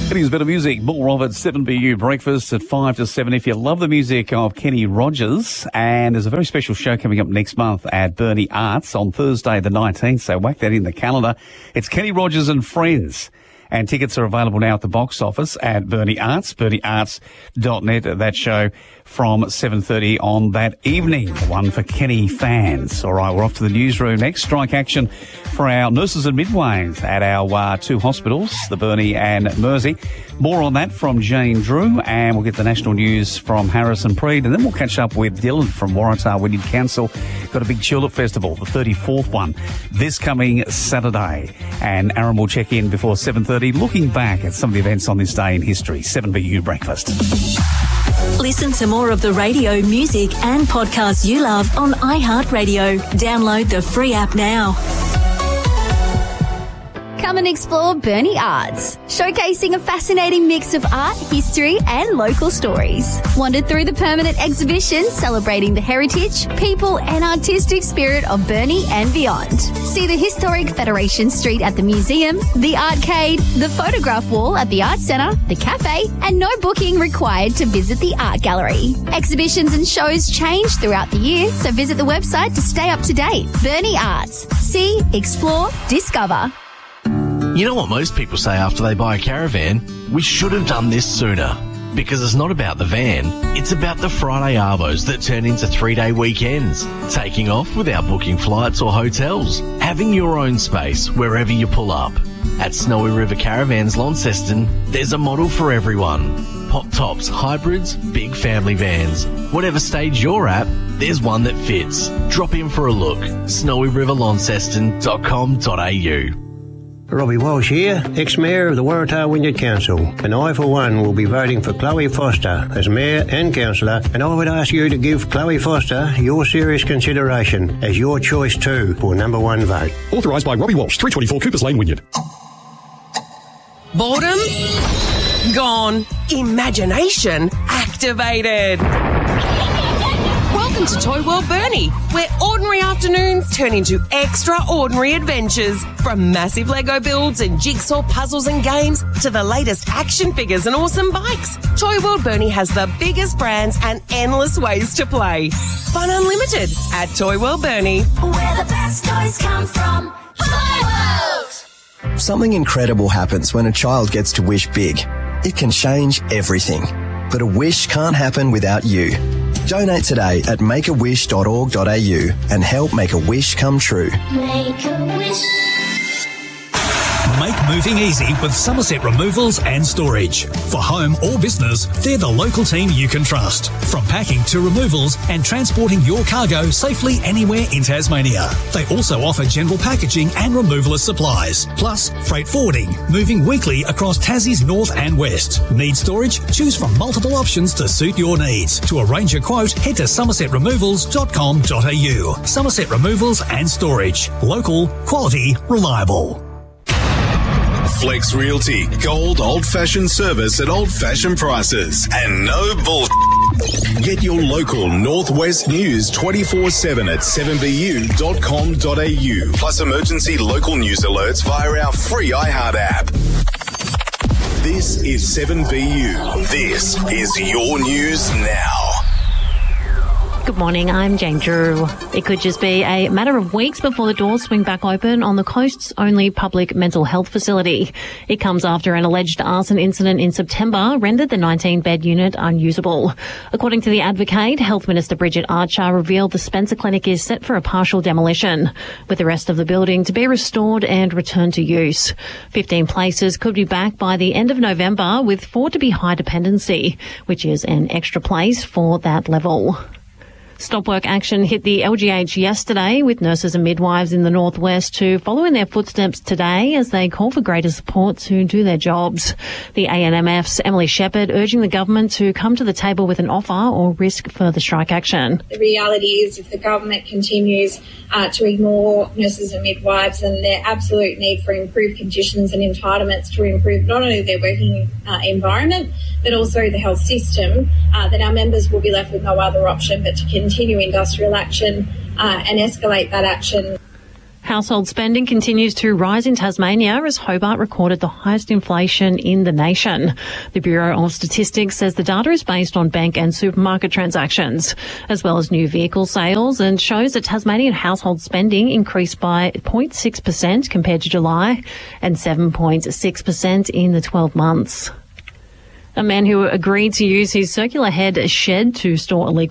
It is a bit of music, more of it, 7BU Breakfast at 5 to 7. If you love the music of Kenny Rogers, and there's a very special show coming up next month at Burnie Arts on Thursday the 19th, so whack that in the calendar. It's Kenny Rogers and Friends. And tickets are available now at the box office at Burnie Arts, burniearts.net. That show from 7:30 on that evening. One for Kenny fans. All right, we're off to the newsroom next. Strike action for our nurses and midwives at our two hospitals, the Burnie and Mersey. More on that from Jane Drew, and we'll get the national news from Harrison Preed, and then we'll catch up with Dylan from Waratah Wynyard Council. Got a big tulip festival, the 34th one, this coming Saturday. And Aaron will check in before 7:30, looking back at some of the events on this day in history. 7BU Breakfast. Listen to more of the radio, music and podcasts you love on iHeartRadio. Download the free app now. Come and explore Burnie Arts, showcasing a fascinating mix of art, history and local stories. Wander through the permanent exhibition celebrating the heritage, people and artistic spirit of Burnie and beyond. See the historic Federation Street at the museum, the arcade, the photograph wall at the Art Centre, the cafe, and no booking required to visit the art gallery. Exhibitions and shows change throughout the year, so visit the website to stay up to date. Burnie Arts. See, explore, discover. You know what most people say after they buy a caravan? We should have done this sooner. Because it's not about the van, it's about the Friday Arvos that turn into 3-day weekends. Taking off without booking flights or hotels. Having your own space wherever you pull up. At Snowy River Caravans Launceston, there's a model for everyone. Pop tops, hybrids, big family vans. Whatever stage you're at, there's one that fits. Drop in for a look. snowyriverlaunceston.com.au. Robbie Walsh here, ex-mayor of the Waratah Wynyard Council, and I for one will be voting for Chloe Foster as mayor and councillor, and I would ask you to give Chloe Foster your serious consideration as your choice too for number one vote. Authorised by Robbie Walsh, 324 Coopers Lane, Wynyard. Boredom? Gone. Imagination activated. Welcome to Toy World Burnie, where ordinary afternoons turn into extraordinary adventures. From massive Lego builds and jigsaw puzzles and games to the latest action figures and awesome bikes, Toy World Burnie has the biggest brands and endless ways to play. Fun unlimited at Toy World Burnie. Where the best toys come from. Toy World! Something incredible happens when a child gets to wish big. It can change everything. But a wish can't happen without you. Donate today at makeawish.org.au and help make a wish come true. Make a wish. Make moving easy with Somerset Removals and Storage. For home or business, they're the local team you can trust. From packing to removals and transporting your cargo safely anywhere in Tasmania. They also offer general packaging and removalist supplies, plus freight forwarding, moving weekly across Tassie's north and west. Need storage? Choose from multiple options to suit your needs. To arrange a quote, head to somersetremovals.com.au. Somerset Removals and Storage. Local, quality, reliable. Flex Realty. Gold old-fashioned service at old-fashioned prices. And no bull. Get your local Northwest news 24/7 at 7bu.com.au. Plus emergency local news alerts via our free iHeart app. This is 7BU. This is your news now. Good morning, I'm Jane Drew. It could just be a matter of weeks before the doors swing back open on the coast's only public mental health facility. It comes after an alleged arson incident in September rendered the 19-bed unit unusable. According to the Advocate, Health Minister Bridget Archer revealed the Spencer Clinic is set for a partial demolition, with the rest of the building to be restored and returned to use. 15 places could be back by the end of November, with 4 to be high dependency, which is an extra place for that level. Stop work action hit the LGH yesterday, with nurses and midwives in the northwest to follow in their footsteps today as they call for greater support to do their jobs. The ANMF's Emily Shepherd urging the government to come to the table with an offer or risk further strike action. The reality is if the government continues to ignore nurses and midwives and their absolute need for improved conditions and entitlements to improve not only their working environment but also the health system, then our members will be left with no other option but to continue industrial action and escalate that action. Household spending continues to rise in Tasmania as Hobart recorded the highest inflation in the nation. The Bureau of Statistics says the data is based on bank and supermarket transactions, as well as new vehicle sales, and shows that Tasmanian household spending increased by 0.6% compared to July and 7.6% in the 12 months. A man who agreed to use his circular head shed to store illegal